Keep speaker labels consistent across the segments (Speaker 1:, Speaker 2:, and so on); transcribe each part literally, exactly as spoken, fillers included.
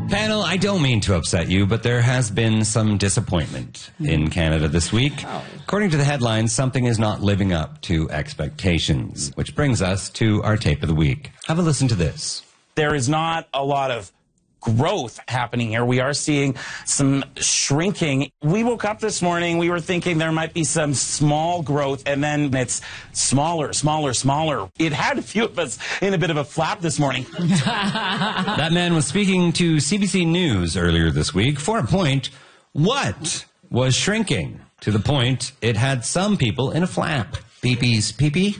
Speaker 1: Panel, I don't mean to upset you, but there has been some disappointment in Canada this week.
Speaker 2: Oh.
Speaker 1: According to the headlines, something is not living up to expectations, which brings us to our tape of the week. Have a listen to this.
Speaker 3: There is not a lot of growth happening here. We are seeing some shrinking. We woke up this morning, we were thinking there might be some small growth, and then it's smaller, smaller, smaller. It had a few of us in a bit of a flap this morning.
Speaker 1: That man was speaking to C B C News earlier this week for a point. What was shrinking? To the point, it had some people in a flap. Pee-pee's pee-pee?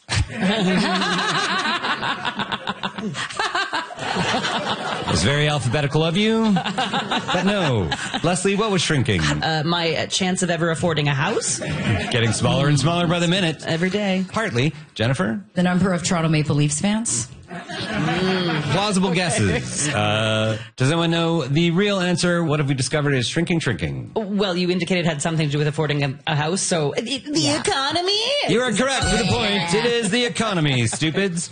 Speaker 1: It's very alphabetical of you, but no. Leslie, what was shrinking?
Speaker 2: Uh, my uh, chance of ever affording a house.
Speaker 1: Getting smaller and smaller by the minute.
Speaker 2: Every day.
Speaker 1: Partly. Jennifer?
Speaker 4: The number of Toronto Maple Leafs fans.
Speaker 1: Plausible guesses. Uh, does anyone know the real answer? What have we discovered is shrinking, shrinking?
Speaker 2: Well, you indicated it had something to do with affording a, a house, so the, the
Speaker 4: Yeah.
Speaker 2: economy?
Speaker 1: You are correct for the point. It is the economy, stupids.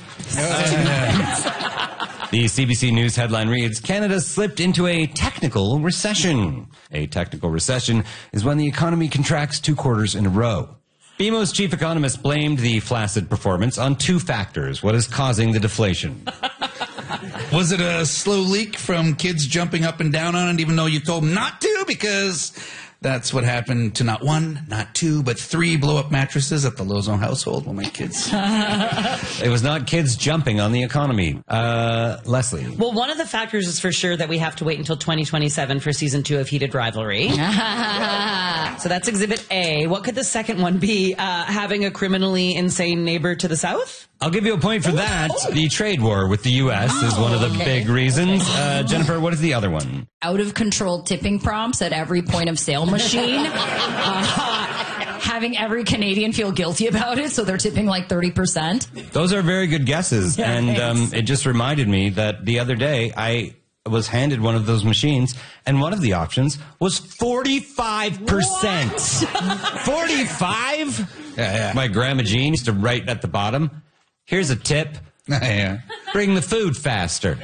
Speaker 1: The C B C News headline reads, Canada slipped into a technical recession. A technical recession is when the economy contracts two quarters in a row. B M O's chief economist blamed the flaccid performance on two factors. What is causing the deflation?
Speaker 5: Was it a slow leak from kids jumping up and down on it even though you told them not to? Because that's what happened to not one, not two, but three blow-up mattresses at the Lozon household when my kids...
Speaker 1: It was not kids jumping on the economy. Uh, Leslie.
Speaker 2: Well, one of the factors is for sure that we have to wait until twenty twenty-seven for season two of Heated Rivalry. So that's exhibit A. What could the second one be? Uh, having a criminally insane neighbor to the south?
Speaker 1: I'll give you a point for that. The trade war with the U S is one of the big reasons. Uh, Jennifer, what is the other one?
Speaker 4: Out of control tipping prompts at every point of sale machine. uh, having every Canadian feel guilty about it, so they're tipping like thirty percent.
Speaker 1: Those are very good guesses.
Speaker 4: Yeah,
Speaker 1: and um, it just reminded me that the other day I was handed one of those machines, and one of the options was forty-five percent. forty-five?
Speaker 5: Yeah, yeah.
Speaker 1: My grandma Jean used to write at the bottom, here's a tip.
Speaker 5: yeah.
Speaker 1: Bring the food faster.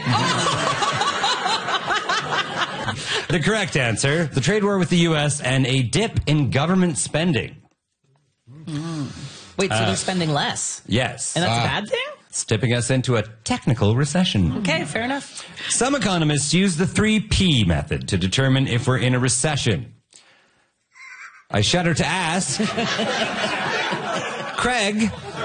Speaker 1: The correct answer, the trade war with the U S and a dip in government spending.
Speaker 2: Wait, so they're spending less?
Speaker 1: Yes.
Speaker 2: And that's
Speaker 5: Ah.
Speaker 2: a bad thing?
Speaker 1: It's tipping us into a technical recession.
Speaker 2: Okay, fair enough.
Speaker 1: Some economists use the three P method to determine if we're in a recession. I shudder to ask, Craig,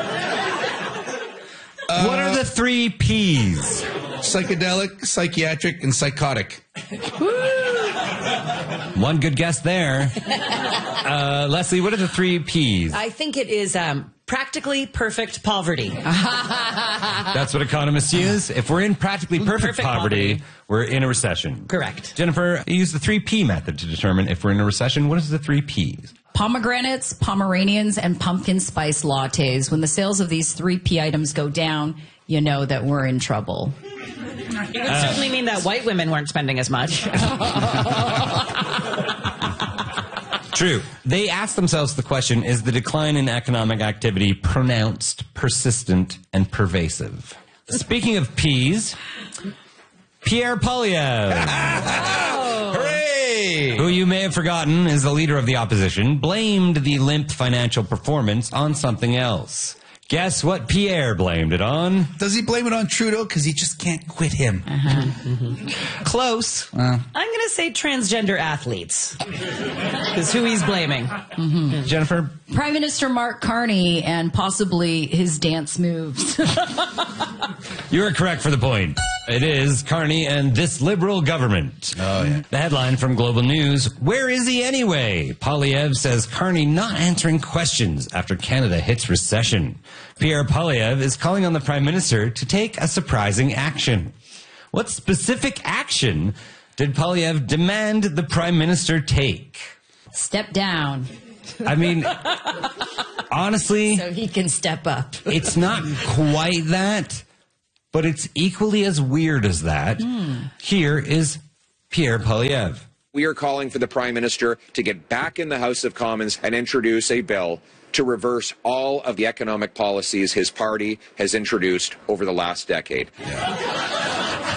Speaker 1: what are the three Ps?
Speaker 5: Psychedelic, psychiatric, and psychotic.
Speaker 1: One good guess there. Uh, Leslie, what are the three Ps?
Speaker 2: I think it is um, practically perfect poverty.
Speaker 1: That's what economists use. If we're in practically perfect,
Speaker 2: Perfect
Speaker 1: poverty,
Speaker 2: poverty.
Speaker 1: we're in a recession.
Speaker 2: Correct.
Speaker 1: Jennifer, you use the three P method to determine if we're in a recession. What is the three Ps?
Speaker 4: Pomegranates, Pomeranians, and pumpkin spice lattes. When the sales of these three P items go down, you know that we're in trouble.
Speaker 2: It would certainly mean that white women weren't spending as much.
Speaker 1: True. They ask themselves the question, is the decline in economic activity pronounced, persistent, and pervasive? Speaking of P's, Pierre Poilievre,
Speaker 5: Hooray!
Speaker 1: who you may have forgotten is the leader of the opposition, blamed the limp financial performance on something else. Guess what Pierre blamed it on?
Speaker 5: Does he blame it on Trudeau? Because he just can't quit him.
Speaker 1: Close.
Speaker 2: I'm going to say transgender athletes. Is who he's blaming.
Speaker 1: Jennifer?
Speaker 4: Prime Minister Mark Carney and possibly his dance moves.
Speaker 1: You're correct for the point. It is Carney and this liberal government.
Speaker 5: Oh, yeah.
Speaker 1: The headline from Global News, where is he anyway? Poilievre says Carney not answering questions after Canada hits recession. Pierre Poilievre is calling on the Prime Minister to take a surprising action. What specific action did Poilievre demand the Prime Minister take?
Speaker 4: Step down
Speaker 1: I mean, honestly,
Speaker 4: so he can step up.
Speaker 1: it's not quite that, but it's equally as weird as that. Mm. Here is Pierre Poilievre.
Speaker 6: We are calling for the Prime Minister to get back in the House of Commons and introduce a bill to reverse all of the economic policies his party has introduced over the last decade.
Speaker 5: Yeah.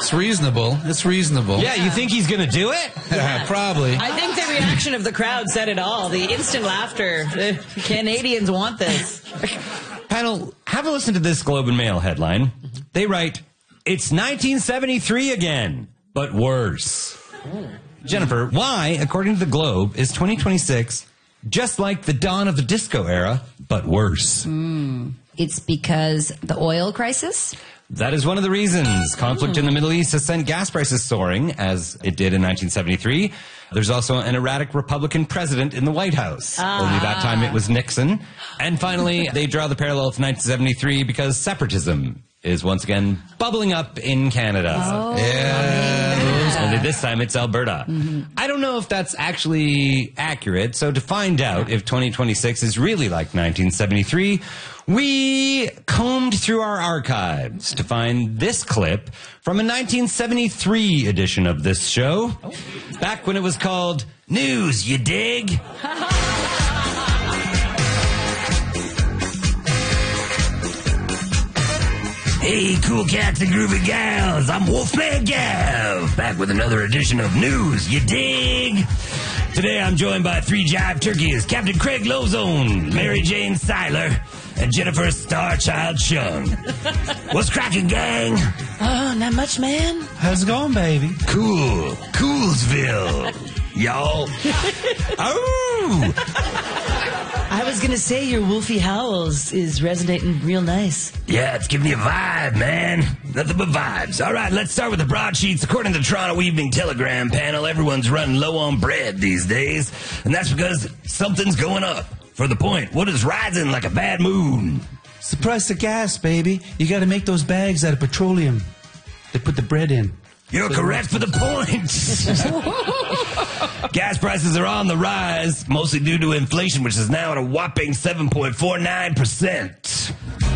Speaker 5: It's reasonable. It's reasonable.
Speaker 1: Yeah, you think he's going to do it?
Speaker 5: Probably.
Speaker 2: I think the reaction of the crowd said it all. The instant laughter. The Canadians want this.
Speaker 1: Panel, have a listen to this Globe and Mail headline. They write, "It's nineteen seventy-three again, but worse." Jennifer, why, according to the Globe, is twenty twenty-six just like the dawn of the disco era, but worse?
Speaker 4: Mm. It's because the oil crisis?
Speaker 1: That is one of the reasons. Conflict in the Middle East has sent gas prices soaring, as it did in nineteen seventy-three. There's also an erratic Republican president in the White House. Ah. Only that time it was Nixon. And finally, they draw the parallel to nineteen seventy-three because separatism is once again bubbling up in Canada.
Speaker 4: Oh,
Speaker 1: yeah. Only this time it's Alberta. Mm-hmm. I don't know if that's actually accurate. So to find out if twenty twenty-six is really like nineteen seventy-three, we combed through our archives to find this clip from a nineteen seventy-three edition of this show. Back when it was called News, You Dig? Hey, cool cats and groovy gals, I'm Wolfman Gav, back with another edition of News, You Dig? Today I'm joined by three jive turkeys, Captain Craig Lozone, Mary Jane Seiler, and Jennifer Starchild Chung. What's cracking, gang?
Speaker 2: Oh, not much, man.
Speaker 5: How's it going, baby?
Speaker 1: Cool. Coolsville. Y'all. Oh!
Speaker 2: I was going to say your Wolfie howls is resonating real nice.
Speaker 1: Yeah, it's giving you a vibe, man. Nothing but vibes. All right, let's start with the broadsheets. According to the Toronto Evening Telegram panel, everyone's running low on bread these days. And that's because something's going up. For the point, what is rising like a bad moon?
Speaker 5: It's the price of gas, baby. You got to make those bags out of petroleum. They put the bread in.
Speaker 1: You're so correct for the point. Gas prices are on the rise, mostly due to inflation, which is now at a whopping seven point four nine percent.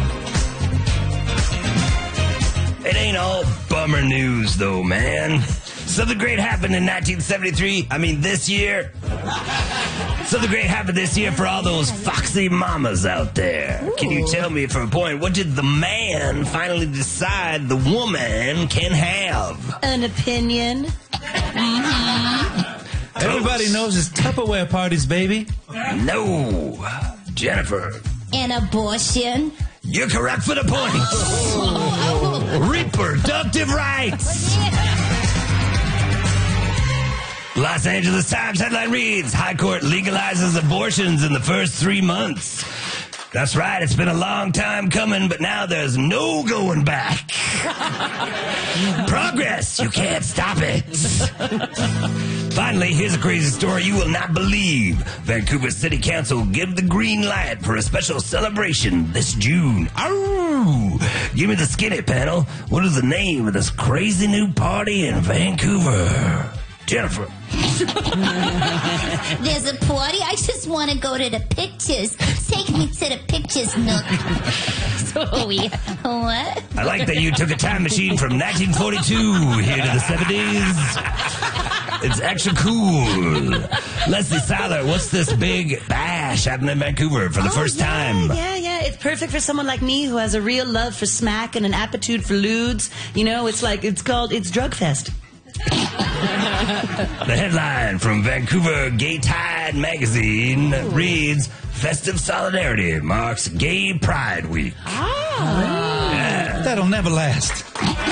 Speaker 1: It ain't all bummer news, though, man. Something great happened in nineteen seventy-three. I mean, this year. Something great happened this year for all those foxy mamas out there. Ooh. Can you tell me, for a point, what did the man finally decide the woman can have?
Speaker 2: An opinion.
Speaker 5: Mm-hmm. Everybody knows it's Tupperware parties, baby.
Speaker 1: No. Jennifer.
Speaker 7: An abortion.
Speaker 1: You're correct for the point. Oh. Reproductive rights. Los Angeles Times headline reads, High Court legalizes abortions in the first three months. That's right, it's been a long time coming, but now there's no going back. Progress, you can't stop it. Finally, here's a crazy story you will not believe. Vancouver City Council give the green light for a special celebration this June. Ow! Give me the skinny panel. What is the name of this crazy new party in Vancouver? Jennifer.
Speaker 7: There's a party? I just want to go to the pictures. Take me to the pictures nook. So we, what?
Speaker 1: I like that you took a time machine from nineteen forty-two here to the seventies. It's extra cool. Leslie Seiler, what's this big bash happening in Vancouver for the
Speaker 2: oh,
Speaker 1: first
Speaker 2: yeah,
Speaker 1: time?
Speaker 2: Yeah, yeah. It's perfect for someone like me who has a real love for smack and an aptitude for lewds. You know, it's like, it's called, it's Drug Fest.
Speaker 1: The headline from Vancouver Gay Tide magazine Ooh. reads, Festive Solidarity marks Gay Pride Week.
Speaker 5: Ah. Yeah. That'll never last.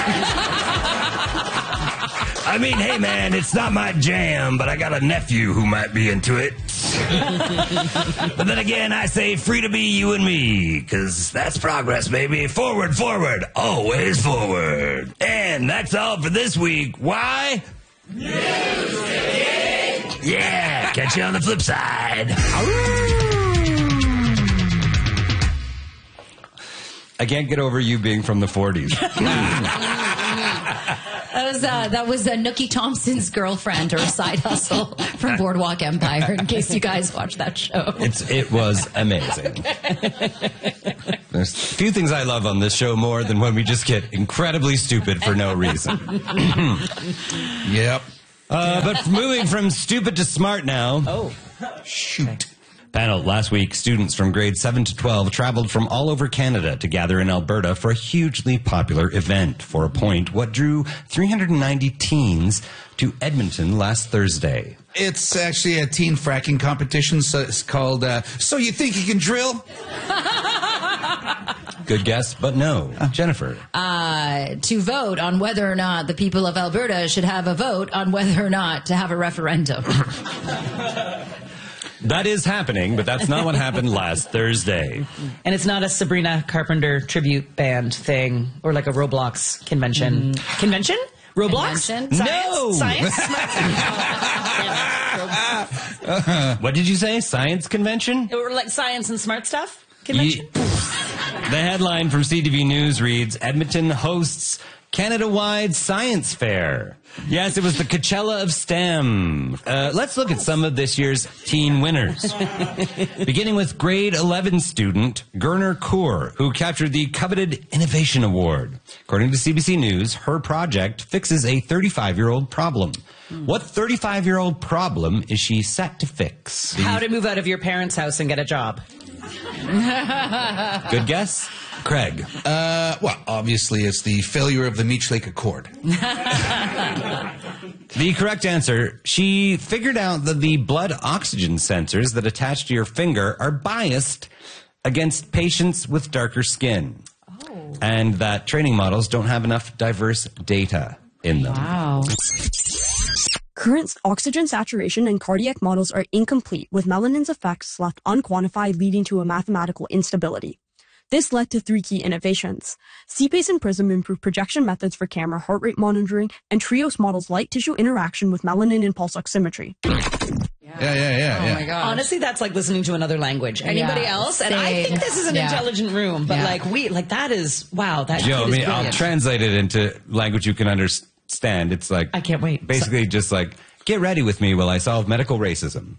Speaker 1: I mean, hey man, it's not my jam, but I got a nephew who might be into it. But then again, I say free to be you and me, because that's progress, baby. Forward, forward, always forward. And that's all for this week. Why? News Today. Yeah, catch you on the flip side. I can't get over you being from the forties.
Speaker 4: That was, uh, that was uh, Nookie Thompson's girlfriend or side hustle from Boardwalk Empire, in case you guys watched that show.
Speaker 1: It's, it was amazing. There's a few things I love on this show more than when we just get incredibly stupid for no reason.
Speaker 5: Yep.
Speaker 1: Uh, but moving from stupid to smart now.
Speaker 2: Oh.
Speaker 5: Shoot.
Speaker 1: Panel, last week, students from grades seven to twelve traveled from all over Canada to gather in Alberta for a hugely popular event. For a point, what drew three hundred ninety teens to Edmonton last Thursday?
Speaker 5: It's actually a teen fracking competition, so it's called uh, So You Think You Can Drill?
Speaker 1: Good guess, but no. Jennifer.
Speaker 4: Uh, to vote on whether or not the people of Alberta should have a vote on whether or not to have a referendum.
Speaker 1: That is happening, but that's not what happened last Thursday.
Speaker 2: And it's not a Sabrina Carpenter tribute band thing or like a Roblox convention. Mm. Convention? Roblox?
Speaker 4: Convention?
Speaker 1: No!
Speaker 2: Science?
Speaker 1: Science? What did you say? Science convention?
Speaker 2: Or like science and smart stuff convention?
Speaker 1: Ye- the headline from C T V News reads, Edmonton hosts Canada-wide science fair. Yes, it was the Coachella of STEM. Uh, let's look at some of this year's teen winners. Beginning with grade eleven student Gerner Kaur, who captured the coveted Innovation Award. According to C B C News, her project fixes a thirty-five-year-old problem. What thirty-five-year-old problem is she set to fix?
Speaker 2: How to move out of your parents' house and get a job.
Speaker 1: Good guess? Craig.
Speaker 5: Uh, well, obviously it's the failure of the Meech Lake Accord.
Speaker 1: The correct answer, she figured out that the blood oxygen sensors that attach to your finger are biased against patients with darker skin. Oh. And that training models don't have enough diverse data in them.
Speaker 4: Wow.
Speaker 8: Current oxygen saturation and cardiac models are incomplete, with melanin's effects left unquantified, leading to a mathematical instability. This led to three key innovations. C PACE and PRISM improved projection methods for camera heart rate monitoring, and TRIOS models light tissue interaction with melanin and pulse oximetry.
Speaker 5: Yeah, yeah, yeah.
Speaker 4: Oh
Speaker 5: yeah.
Speaker 4: my god.
Speaker 2: Honestly, that's like listening to another language. Anybody
Speaker 4: Yeah,
Speaker 2: else? And I
Speaker 4: same.
Speaker 2: think this is an
Speaker 4: Yeah.
Speaker 2: intelligent room, but
Speaker 4: Yeah.
Speaker 2: like we, like that is, wow, that
Speaker 1: Joe, I
Speaker 2: kid is
Speaker 1: mean, I'll
Speaker 2: brilliant.
Speaker 1: translate it into language you can understand. It's like,
Speaker 2: I can't wait.
Speaker 1: Basically just like, get ready with me while I solve medical racism.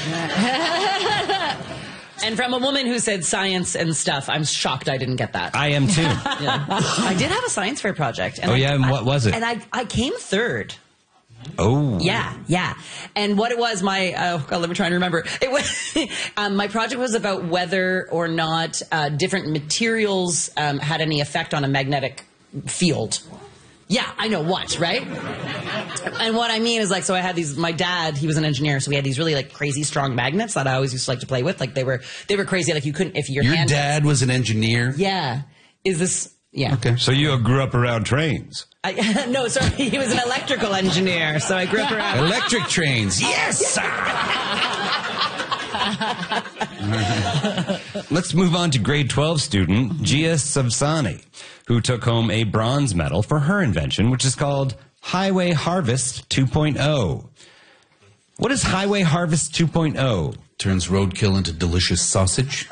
Speaker 2: And from a woman who said science and stuff, I'm shocked I didn't get that.
Speaker 1: I am too.
Speaker 2: Yeah. I did have a science fair project. And
Speaker 1: Oh,
Speaker 2: I-
Speaker 1: yeah? And
Speaker 2: I-
Speaker 1: what was it?
Speaker 2: And I, I came third.
Speaker 1: Oh.
Speaker 2: Yeah, yeah. And what it was, my, oh God, let me try and remember. It was, um, my project was about whether or not uh, different materials um, had any effect on a magnetic field. Yeah, I know what, right? And what I mean is like, so I had these, my dad, he was an engineer, so we had these really like crazy strong magnets that I always used to like to play with. Like they were, they were crazy. Like you couldn't, if your
Speaker 5: Your
Speaker 2: hand.
Speaker 5: dad was an engineer?
Speaker 2: Yeah. Is this, yeah.
Speaker 5: Okay.
Speaker 1: So you grew up around trains?
Speaker 2: I, no, sorry, he was an electrical engineer, so I grew up around.
Speaker 5: Electric trains. Yes!
Speaker 1: Let's move on to grade twelve student Gia Savsani, who took home a bronze medal for her invention, which is called Highway Harvest two point oh. What is Highway Harvest two point oh?
Speaker 5: Turns roadkill into delicious sausage.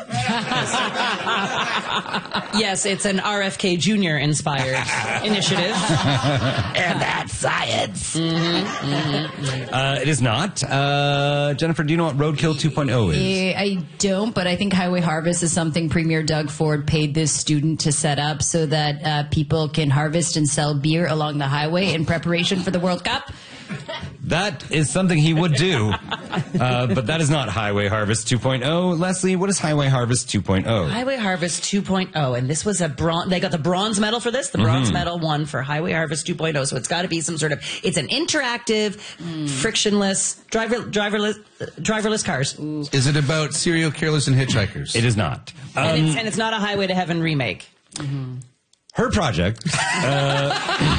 Speaker 2: Yes, it's an R F K Junior inspired initiative.
Speaker 5: And that's science.
Speaker 1: Uh, it is not. Uh, Jennifer, do you know what Roadkill two point oh is?
Speaker 4: Eh, I don't, but I think Highway Harvest is something Premier Doug Ford paid this student to set up so that uh, people can harvest and sell beer along the highway in preparation for the World Cup.
Speaker 1: That is something he would do, uh, but that is not Highway Harvest two point oh. Leslie, what is Highway Harvest two point oh?
Speaker 2: Highway Harvest two point oh, and this was a bronze, they got the bronze medal for this. The bronze
Speaker 1: Mm-hmm.
Speaker 2: medal won for Highway Harvest two point oh, so it's got to be some sort of, it's an interactive, frictionless, driver, driverless, uh, driverless cars.
Speaker 5: Is it about serial killers and hitchhikers?
Speaker 1: It is not. Um,
Speaker 2: and, it's, and it's not a Highway to Heaven remake.
Speaker 1: Her project, uh,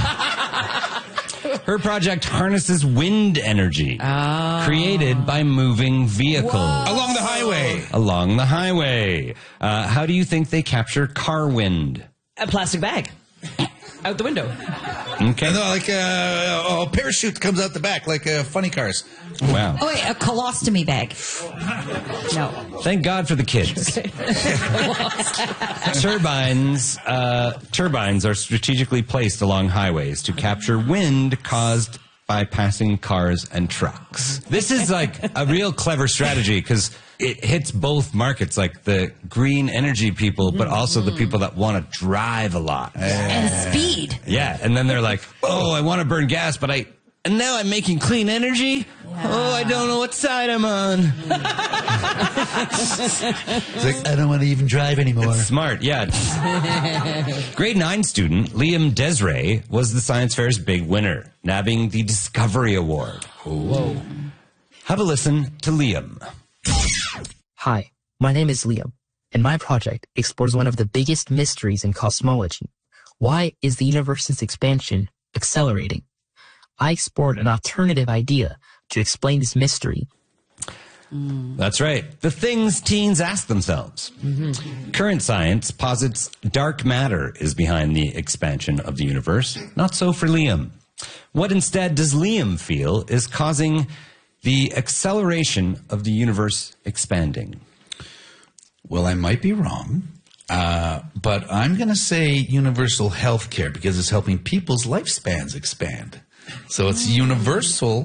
Speaker 1: her project harnesses wind energy created by moving vehicles
Speaker 5: Along the highway.
Speaker 1: along the highway. Uh, how do you think they capture car wind?
Speaker 2: A plastic bag. Out the window.
Speaker 1: Okay.
Speaker 5: And, uh, like uh, a parachute comes out the back, like uh, funny cars.
Speaker 1: Wow.
Speaker 4: Oh, wait, a colostomy bag. No.
Speaker 1: Thank God for the kids. turbines, uh, turbines are strategically placed along highways to capture wind caused by passing cars and trucks. This is like a real clever strategy because it hits both markets, like the green energy people, but also the people that want to drive a lot.
Speaker 4: And speed.
Speaker 1: Yeah, and then they're like, oh, I want to burn gas, but I, and now I'm making clean energy? Oh, I don't know what side I'm on.
Speaker 5: It's like, I don't want to even drive anymore.
Speaker 1: It's smart, yeah. Grade nine student Liam Desiree was the science fair's big winner, nabbing the Discovery Award. Whoa. Have a listen to Liam.
Speaker 9: Hi, my name is Liam, and my project explores one of the biggest mysteries in cosmology. Why is the universe's expansion accelerating? I explored an alternative idea to explain this mystery.
Speaker 1: That's right. The things teens ask themselves. Mm-hmm. Current science posits dark matter is behind the expansion of the universe. Not so for Liam. What instead does Liam feel is causing the acceleration of the universe expanding?
Speaker 5: Well, I might be wrong, uh, but I'm going to say universal health care because it's helping people's lifespans expand. So it's universal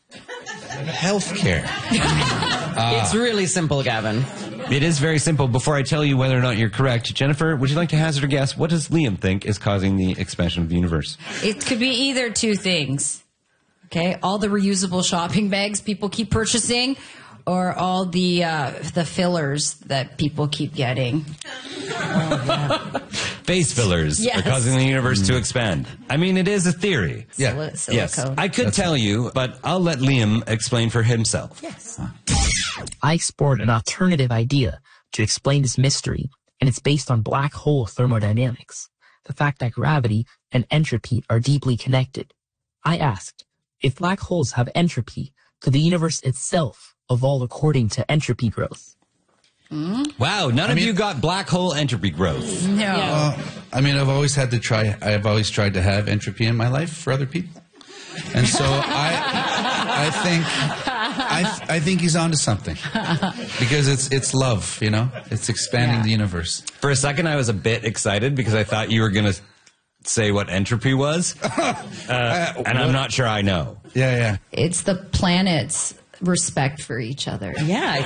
Speaker 5: health care.
Speaker 2: Uh, it's really simple, Gavin.
Speaker 1: It is very simple. Before I tell you whether or not you're correct, Jennifer, would you like to hazard a guess? What does Liam think is causing the expansion of the universe?
Speaker 4: It could be either two things. Okay, all the reusable shopping bags people keep purchasing, or all the uh, the fillers that people keep getting.
Speaker 1: Oh, yeah. Face fillers
Speaker 4: yes.
Speaker 1: are causing the universe mm. to expand. I mean, it is a theory.
Speaker 5: Yeah.
Speaker 4: Sil-
Speaker 1: yes, I could That's tell it. you, but I'll let Liam explain for himself.
Speaker 4: Yes.
Speaker 9: I explored an alternative idea to explain this mystery, and it's based on black hole thermodynamics, the fact that gravity and entropy are deeply connected. I asked, if black holes have entropy, could the universe itself evolve according to entropy growth?
Speaker 1: Mm. Wow, none I of mean, you got black hole entropy growth.
Speaker 4: No.
Speaker 5: Uh, I mean, I've always had to try, I've always tried to have entropy in my life for other people. And so I, I think, I, I think he's onto something because it's, it's love, you know, it's expanding yeah. the universe.
Speaker 1: For a second, I was a bit excited because I thought you were going to say what entropy was, uh, uh, and I'm not sure I know.
Speaker 5: Yeah, yeah.
Speaker 4: It's the planet's respect for each other.
Speaker 2: Yeah,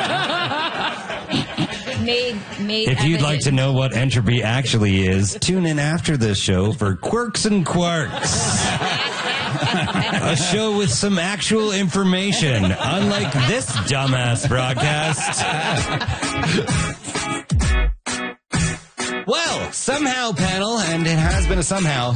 Speaker 2: I
Speaker 4: think so. made, made
Speaker 1: if you'd
Speaker 4: evident.
Speaker 1: like to know what entropy actually is, tune in after this show for Quirks and Quarks. A show with some actual information, unlike this dumbass broadcast. Well, somehow, panel, and it has been a somehow,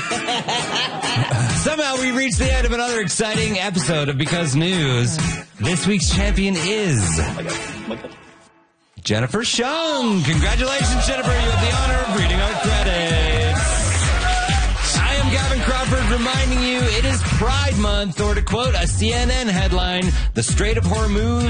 Speaker 1: somehow we reached the end of another exciting episode of Because News. This week's champion is Jennifer Shung. Congratulations, Jennifer. You have the honor of reading our credits. I am Gavin Crawford reminding you it is Pride Month, or to quote a C N N headline, the Strait of Hormuz